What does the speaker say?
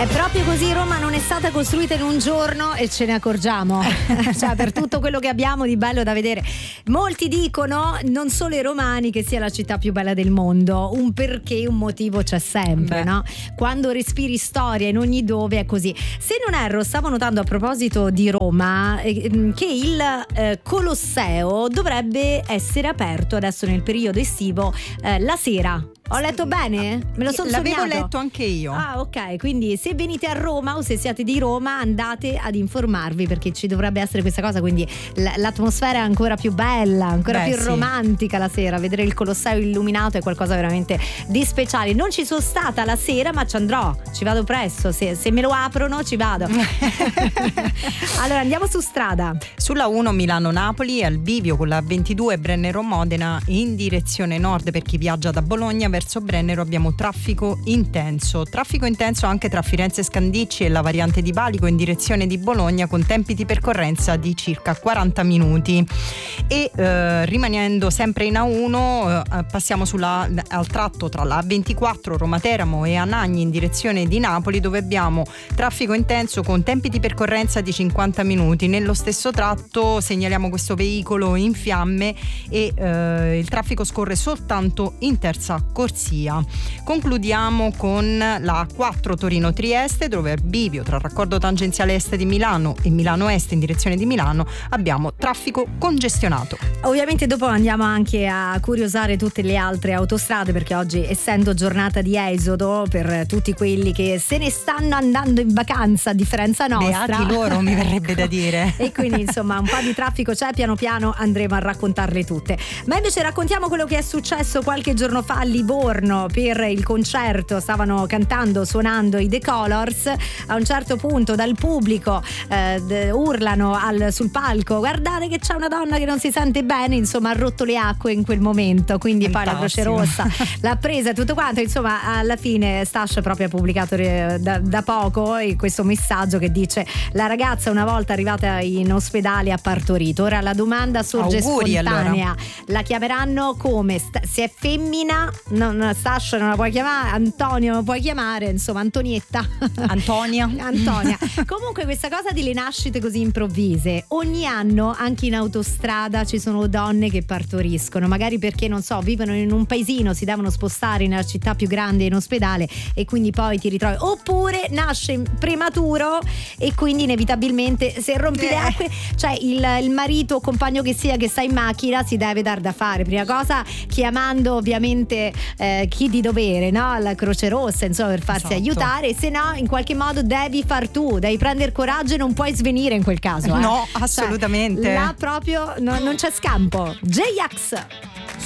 È proprio così, Roma non è stata costruita in un giorno e ce ne accorgiamo. Cioè, per tutto quello che abbiamo di bello da vedere. Molti dicono, non solo i romani, che sia la città più bella del mondo. Un perché, un motivo c'è sempre, no? Quando respiri storia in ogni dove è così. Se non erro, stavo notando a proposito di Roma che il Colosseo dovrebbe essere aperto adesso nel periodo estivo la sera. Ho letto bene? Me lo sono sognato. L'avevo letto anche io. Ah, ok, quindi se venite a Roma o se siete di Roma andate ad informarvi, perché ci dovrebbe essere questa cosa, quindi l'atmosfera è ancora più bella, ancora più romantica la sera. Vedere il Colosseo illuminato è qualcosa veramente di speciale. Non ci sono stata la sera, ma ci andrò, ci vado presto, se me lo aprono ci vado. Allora andiamo su strada. Sulla 1 Milano-Napoli al bivio con la 22 Brennero-Modena in direzione nord per chi viaggia da Bologna verso Brennero abbiamo traffico intenso anche tra Firenze Scandicci e la variante di Valico in direzione di Bologna con tempi di percorrenza di circa 40 minuti e rimanendo sempre in A1 passiamo al tratto tra la A24 Roma Teramo e Anagni in direzione di Napoli, dove abbiamo traffico intenso con tempi di percorrenza di 50 minuti. Nello stesso tratto segnaliamo questo veicolo in fiamme e il traffico scorre soltanto in terza corsia. Concludiamo con la 4 Torino-Trieste, dove al bivio tra il raccordo tangenziale est di Milano e Milano Est in direzione di Milano abbiamo traffico congestionato. Ovviamente dopo andiamo anche a curiosare tutte le altre autostrade, perché oggi, essendo giornata di esodo per tutti quelli che se ne stanno andando in vacanza a differenza nostra, beati loro, mi verrebbe da dire. E quindi insomma un po' di traffico c'è, piano piano andremo a raccontarle tutte. Ma invece raccontiamo quello che è successo qualche giorno fa a Livorno per il concerto. Stavano cantando, suonando i The Colors. A un certo punto dal pubblico urlano sul palco: guardate che c'è una donna che non si sente bene. Insomma, ha rotto le acque in quel momento, quindi fantastico. Poi la Croce Rossa l'ha presa e tutto quanto. Insomma, alla fine Stash proprio ha pubblicato da poco questo messaggio che dice: la ragazza una volta arrivata in ospedale ha partorito. Ora la domanda sorge spontanea: allora, la chiameranno come? Se è femmina, Stash non la puoi chiamare, Antonio lo puoi chiamare, insomma Antonietta, Antonia. Comunque questa cosa delle nascite così improvvise, ogni anno anche in autostrada ci sono donne che partoriscono, magari perché non so, vivono in un paesino, si devono spostare nella città più grande in ospedale e quindi poi ti ritrovi, oppure nasce prematuro e quindi inevitabilmente se rompi le acque, cioè il marito o compagno che sia che sta in macchina si deve dar da fare, prima cosa chiamando ovviamente chi di dovere, no? Alla Croce Rossa, insomma, per farsi aiutare, se no in qualche modo devi prendere coraggio e non puoi svenire in quel caso. No, assolutamente. Cioè, là proprio non c'è scampo. J-Ax.